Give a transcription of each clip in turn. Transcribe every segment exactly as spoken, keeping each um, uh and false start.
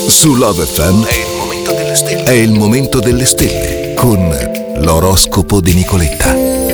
Su Love F M è il momento delle stelle. È il momento delle stelle con l'oroscopo di Nicoletta.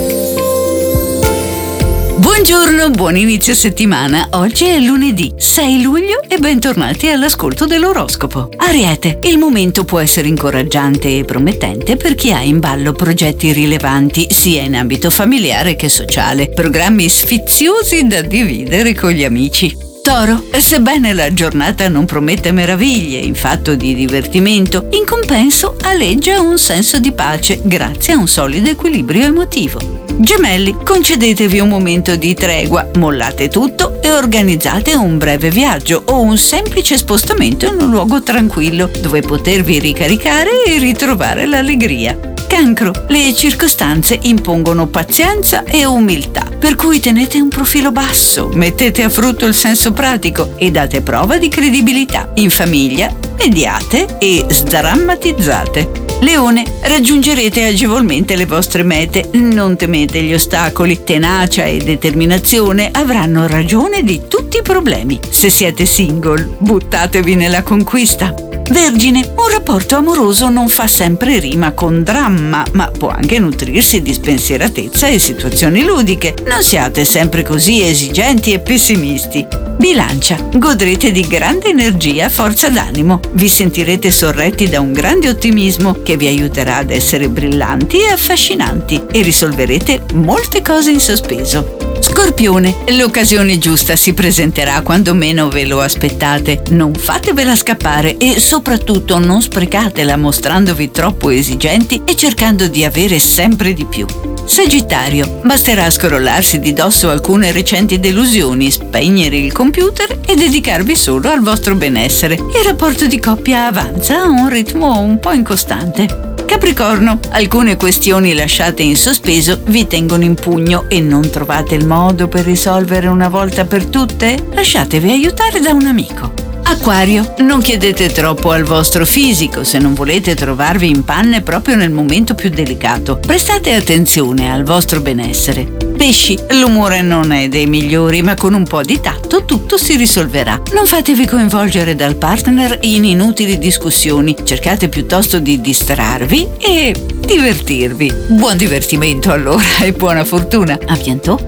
Buongiorno, buon inizio settimana. Oggi è lunedì sei luglio e bentornati all'ascolto dell'oroscopo. Ariete, il momento può essere incoraggiante e promettente per chi ha in ballo progetti rilevanti sia in ambito familiare che sociale, programmi sfiziosi da dividere con gli amici. Toro, sebbene la giornata non promette meraviglie in fatto di divertimento, in compenso aleggia un senso di pace grazie a un solido equilibrio emotivo. Gemelli, concedetevi un momento di tregua, mollate tutto e organizzate un breve viaggio o un semplice spostamento in un luogo tranquillo dove potervi ricaricare e ritrovare l'allegria. Cancro, le circostanze impongono pazienza e umiltà, per cui tenete un profilo basso, mettete a frutto il senso pratico e date prova di credibilità. In famiglia, mediate e sdrammatizzate. Leone, raggiungerete agevolmente le vostre mete, non temete gli ostacoli, tenacia e determinazione avranno ragione di tutti i problemi. Se siete single, buttatevi nella conquista. Vergine, un rapporto amoroso non fa sempre rima con dramma, ma può anche nutrirsi di spensieratezza e situazioni ludiche. Non siate sempre così esigenti e pessimisti. Bilancia, godrete di grande energia e forza d'animo. Vi sentirete sorretti da un grande ottimismo che vi aiuterà ad essere brillanti e affascinanti e risolverete molte cose in sospeso. Scorpione, l'occasione giusta si presenterà quando meno ve lo aspettate. Non fatevela scappare e soprattutto non sprecatela mostrandovi troppo esigenti e cercando di avere sempre di più. Sagittario, basterà scrollarsi di dosso alcune recenti delusioni, spegnere il computer e dedicarvi solo al vostro benessere. Il rapporto di coppia avanza a un ritmo un po' incostante. Capricorno, alcune questioni lasciate in sospeso vi tengono in pugno e non trovate il modo per risolvere una volta per tutte? Lasciatevi aiutare da un amico. Acquario, non chiedete troppo al vostro fisico se non volete trovarvi in panne proprio nel momento più delicato. Prestate attenzione al vostro benessere. Pesci, l'umore non è dei migliori, ma con un po' di tatto tutto si risolverà. Non fatevi coinvolgere dal partner in inutili discussioni, cercate piuttosto di distrarvi e divertirvi. Buon divertimento allora e buona fortuna. A bientôt.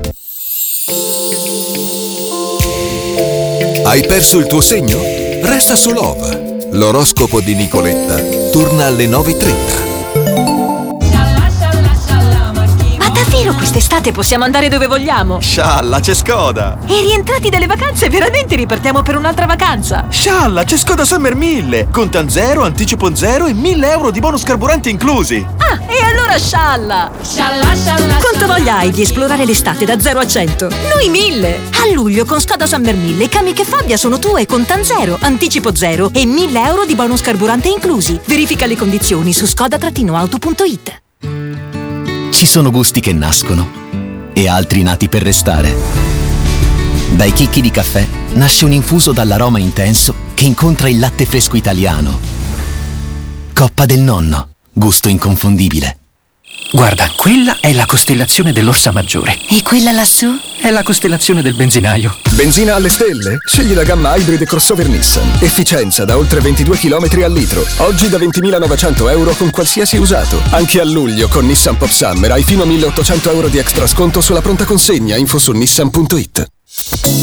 Hai perso il tuo segno? Resta su Love. L'oroscopo di Nicoletta torna alle nove e trenta. Davvero quest'estate possiamo andare dove vogliamo? Scialla, c'è Skoda! E rientrati dalle vacanze veramente ripartiamo per un'altra vacanza? Scialla, c'è Skoda Summer mille! Contan zero, anticipo zero e mille euro di bonus carburante inclusi! Ah, e allora scialla! Scialla, scialla! Quanto voglia hai di esplorare l'estate da zero a cento? Noi mille! A luglio con Skoda Summer mille, Kamiq e Fabia sono tue, contan zero, anticipo zero e mille euro di bonus carburante inclusi. Verifica le condizioni su skoda auto punto it. Ci sono gusti che nascono e altri nati per restare. Dai chicchi di caffè nasce un infuso dall'aroma intenso che incontra il latte fresco italiano. Coppa del Nonno, gusto inconfondibile. Guarda, quella è la costellazione dell'Orsa Maggiore. E quella lassù? È la costellazione del benzinaio. Benzina alle stelle? Scegli la gamma Hybrid crossover Nissan. Efficienza da oltre ventidue chilometri al litro. Oggi da ventimilanovecento euro con qualsiasi usato. Anche a luglio con Nissan Pop Summer hai fino a milleottocento euro di extra sconto sulla pronta consegna. Info su nissan punto it.